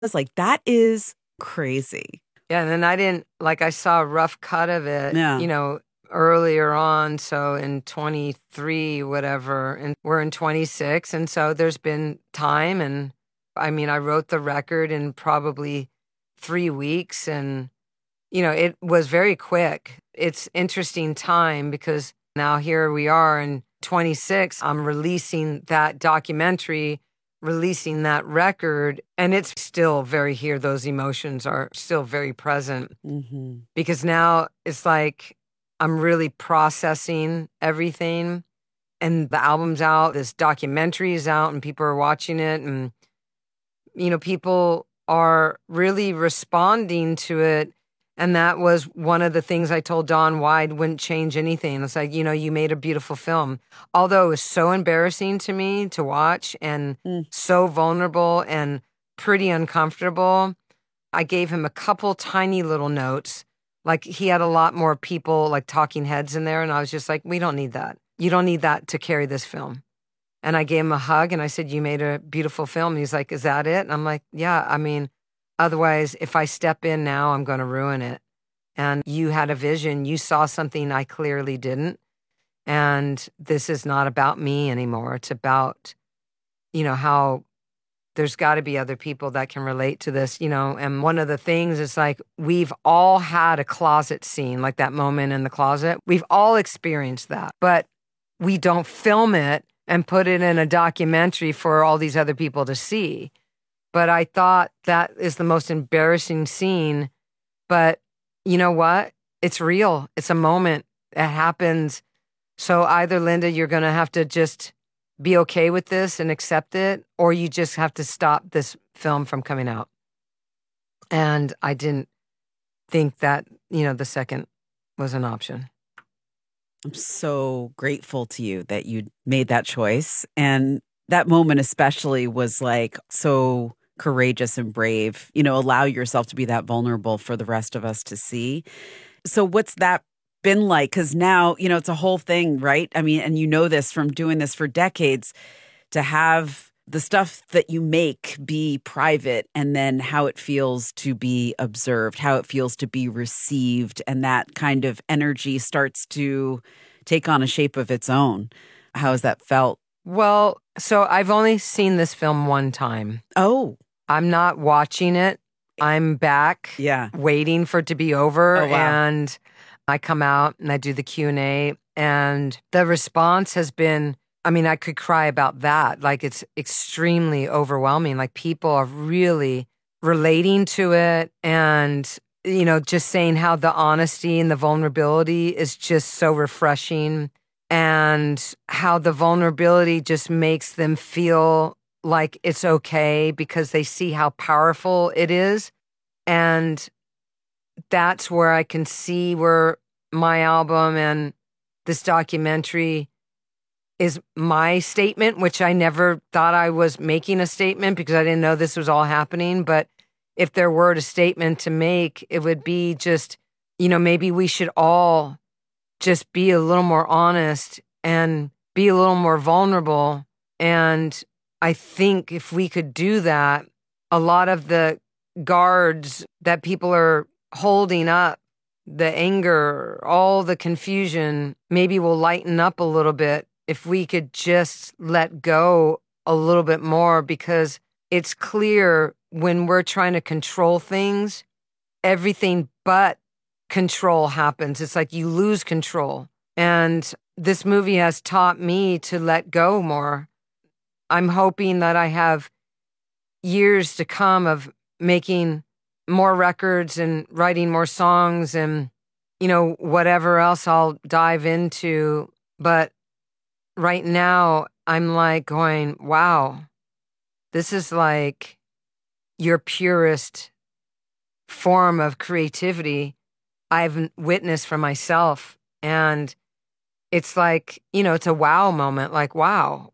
was like, that is crazy. Yeah, and then I saw a rough cut of it, Yeah. earlier on, so in 23, whatever, and we're in 26, and so there's been time, and I mean, I wrote the record in probably 3 weeks, and, it was very quick. It's interesting time because now here we are in 26, I'm releasing that documentary, releasing that record, and it's still very here. Those emotions are still very present Hmm. because now it's like I'm really processing everything, and the album's out, this documentary is out, and people are watching it, and people are really responding to it. And that was one of the things I told Don why I wouldn't change anything. It's like, you made a beautiful film. Although it was so embarrassing to me to watch and Mm. so vulnerable and pretty uncomfortable, I gave him a couple tiny little notes. Like he had a lot more people, like talking heads in there. And I was just like, we don't need that. You don't need that to carry this film. And I gave him a hug and I said, you made a beautiful film. And he's like, is that it? And I'm like, yeah, I mean, otherwise, if I step in now, I'm going to ruin it. And you had a vision. You saw something I clearly didn't. And this is not about me anymore. It's about, how there's got to be other people that can relate to this. And one of the things is like, we've all had a closet scene, like that moment in the closet. We've all experienced that, but we don't film it and put it in a documentary for all these other people to see. But I thought that is the most embarrassing scene. But you know what? It's real. It's a moment. It happens. So either, Linda, you're going to have to just be okay with this and accept it, or you just have to stop this film from coming out. And I didn't think that, the second was an option. I'm so grateful to you that you made that choice. And that moment, especially, was like so courageous and brave. Allow yourself to be that vulnerable for the rest of us to see. So, what's that been like? Because now, it's a whole thing, right? I mean, and this from doing this for decades, to have the stuff that you make be private and then how it feels to be observed, how it feels to be received. And that kind of energy starts to take on a shape of its own. How has that felt? Well, so I've only seen this film one time. Oh, I'm not watching it. I'm back yeah. waiting for it to be over. Oh, wow. And I come out and I do the Q&A, and the response has been, I mean, I could cry about that. Like, it's extremely overwhelming. Like, people are really relating to it and, just saying how the honesty and the vulnerability is just so refreshing, and how the vulnerability just makes them feel like it's okay because they see how powerful it is. And that's where I can see where my album and this documentary is my statement, which I never thought I was making a statement because I didn't know this was all happening. But if there were a statement to make, it would be just, maybe we should all just be a little more honest and be a little more vulnerable. And I think if we could do that, a lot of the guards that people are holding up, the anger, all the confusion, maybe will lighten up a little bit if we could just let go a little bit more, because it's clear when we're trying to control things, everything but control happens. It's like you lose control. And this movie has taught me to let go more. I'm hoping that I have years to come of making more records and writing more songs and, whatever else I'll dive into. But right now, I'm like going, wow, this is like your purest form of creativity I've witnessed for myself. And it's like, it's a wow moment, like, wow,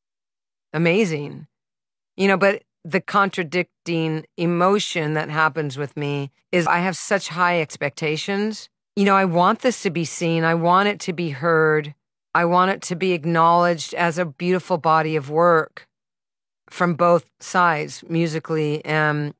amazing. But the contradicting emotion that happens with me is I have such high expectations. I want this to be seen. I want it to be heard. I want it to be acknowledged as a beautiful body of work from both sides, musically and